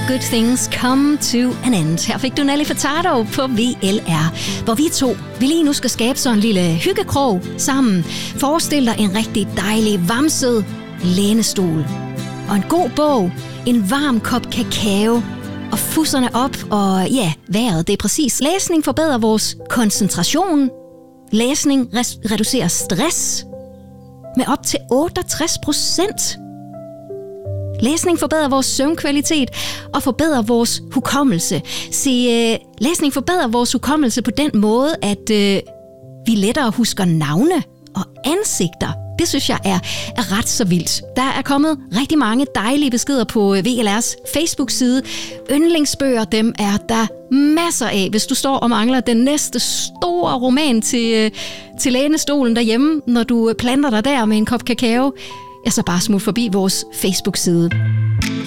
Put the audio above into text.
good things come to an end. Her fik du Nelly Furtado på VLR, hvor vi lige nu skal skabe sådan en lille hyggekrog sammen. Forestil dig en rigtig dejlig, vamset lænestol. Og en god bog, en varm kop kakao, og fusserne op, og ja, vejret, det er præcis. Læsning forbedrer vores koncentration. Læsning reducerer stress med op til 68%. Læsning forbedrer vores søvnkvalitet og forbedrer vores hukommelse. Læsning forbedrer vores hukommelse på den måde, at vi lettere husker navne og ansigter. Det synes jeg er ret så vildt. Der er kommet rigtig mange dejlige beskeder på VLR's Facebook-side. Yndlingsbøger, dem er der masser af. Hvis du står og mangler den næste store roman til lænestolen derhjemme, når du planter dig der med en kop kakao, så bare smut forbi vores Facebook-side.